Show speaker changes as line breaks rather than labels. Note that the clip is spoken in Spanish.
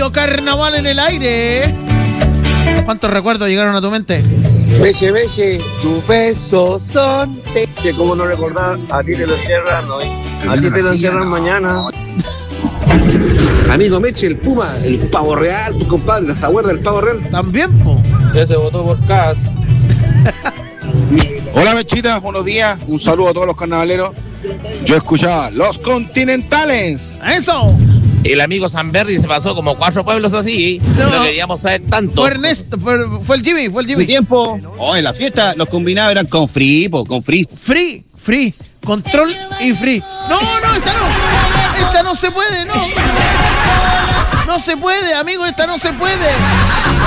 Radio Carnaval en el aire. ¿Cuántos recuerdos llegaron a tu mente?
Belle, belle, tus besos son...
¿Cómo no recordar? A ti te lo encierran hoy. A ti te lo encierran mañana.
Amigo Meche, el Puma, el Pavo Real, tu compadre, la Zaguerda del Pavo Real.
También, po.
Ya se votó por Cas.
Hola Mechita, buenos días. Un saludo a todos los carnavaleros. Yo escuchaba Los Continentales.
¡Eso!
El amigo Sanberry se pasó como 4 pueblos así.
No.
No queríamos saber tanto.
Fue Ernesto, fue el Jimmy.
Su tiempo, en la fiesta, los combinados eran con free.
Free. Control y free. No, esta no. Esta no se puede, no. No se puede, amigo, esta no se puede.